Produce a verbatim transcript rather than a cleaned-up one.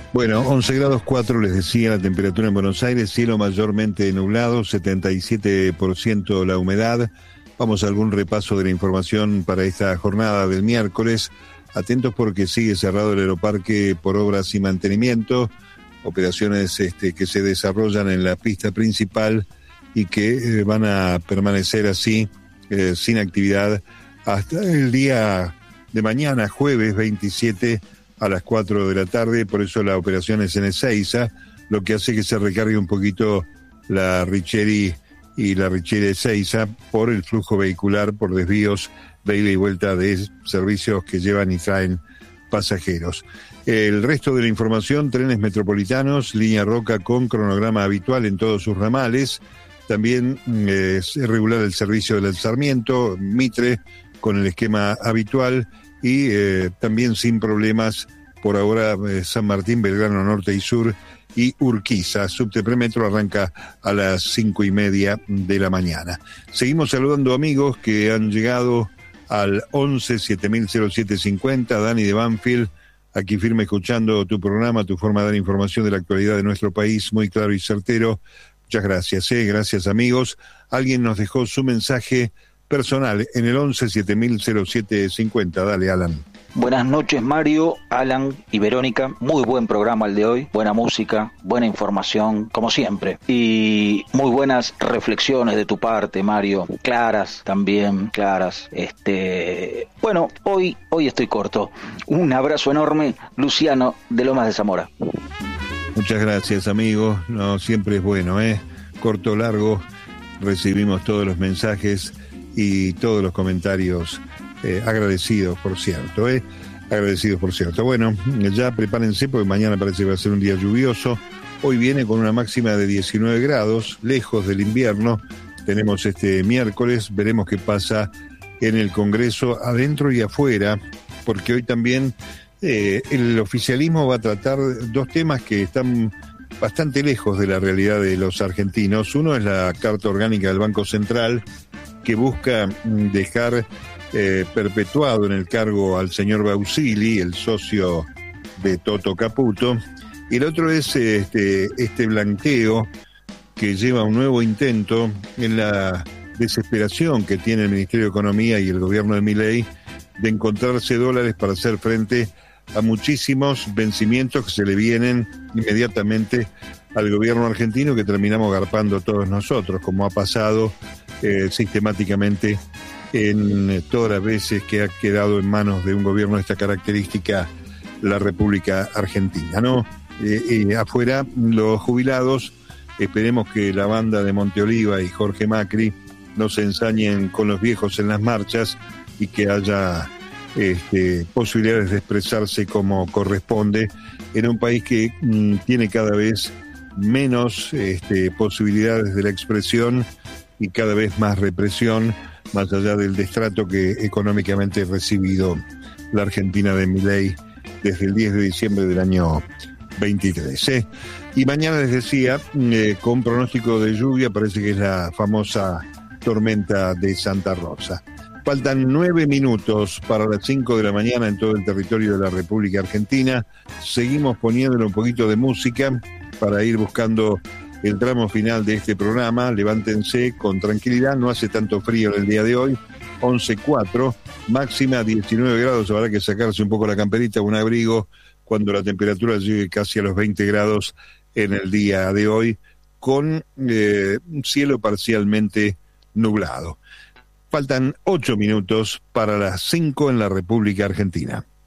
Bueno, once grados cuatro les decía la temperatura en Buenos Aires, cielo mayormente nublado, setenta y siete por ciento la humedad. Vamos a algún repaso de la información para esta jornada del miércoles. Atentos porque sigue cerrado el aeroparque por obras y mantenimiento, operaciones este, que se desarrollan en la pista principal y que eh, van a permanecer así, eh, sin actividad, hasta el día de mañana, jueves veintisiete a las cuatro de la tarde. Por eso la operación es en Ezeiza, lo que hace que se recargue un poquito la Richeri y la Richeri Ezeiza por el flujo vehicular, por desvíos de ida y vuelta de servicios que llevan y traen pasajeros. El resto de la información: trenes metropolitanos, línea Roca con cronograma habitual en todos sus ramales. También eh, es regular el servicio del Sarmiento, Mitre, con el esquema habitual. Y eh, también sin problemas por ahora eh, San Martín, Belgrano Norte y Sur y Urquiza. Subte Premetro arranca a las cinco y media de la mañana. Seguimos saludando amigos que han llegado al once siete mil cero siete cincuenta. Dani de Banfield, aquí firme escuchando tu programa, tu forma de dar información de la actualidad de nuestro país, muy claro y certero. Muchas gracias, eh, gracias amigos. Alguien nos dejó su mensaje personal en el once siete mil cero siete cincuenta. Dale, Alan. Buenas noches, Mario, Alan y Verónica. Muy buen programa el de hoy. Buena música, buena información, como siempre. Y muy buenas reflexiones de tu parte, Mario. Claras también, claras. Este, bueno, hoy, hoy estoy corto. Un abrazo enorme, Luciano de Lomas de Zamora. Muchas gracias, amigo. No, siempre es bueno, ¿eh? Corto, largo. Recibimos todos los mensajes y todos los comentarios, eh, agradecidos, por cierto, ¿eh? Agradecidos, por cierto. Bueno, ya prepárense porque mañana parece que va a ser un día lluvioso. Hoy viene con una máxima de diecinueve grados, lejos del invierno. Tenemos este miércoles, veremos qué pasa en el Congreso, adentro y afuera, porque hoy también eh, el oficialismo va a tratar dos temas que están bastante lejos de la realidad de los argentinos. Uno es la Carta Orgánica del Banco Central, que busca dejar eh, perpetuado en el cargo al señor Bausili, el socio de Toto Caputo. Y el otro es este, este blanqueo que lleva un nuevo intento en la desesperación que tiene el Ministerio de Economía y el gobierno de Milei de encontrarse dólares para hacer frente a muchísimos vencimientos que se le vienen inmediatamente al gobierno argentino, que terminamos garpando todos nosotros, como ha pasado eh, sistemáticamente en eh, todas las veces que ha quedado en manos de un gobierno de esta característica la República Argentina, ¿no? Eh, eh, afuera, los jubilados, esperemos que la banda de Monteoliva y Jorge Macri no se ensañen con los viejos en las marchas y que haya Este, posibilidades de expresarse como corresponde en un país que mm, tiene cada vez menos este, posibilidades de la expresión y cada vez más represión, más allá del destrato que económicamente ha recibido la Argentina de Milei desde el diez de diciembre del año veintitrés. ¿eh? Y mañana les decía, eh, con pronóstico de lluvia, parece que es la famosa tormenta de Santa Rosa. Faltan nueve minutos para las cinco de la mañana en todo el territorio de la República Argentina. Seguimos poniéndole un poquito de música para ir buscando el tramo final de este programa. Levántense con tranquilidad, no hace tanto frío el día de hoy. once cuatro, máxima diecinueve grados, habrá que sacarse un poco la camperita, un abrigo, cuando la temperatura llegue casi a los veinte grados en el día de hoy, con eh, un cielo parcialmente nublado. Faltan ocho minutos para las cinco en la República Argentina.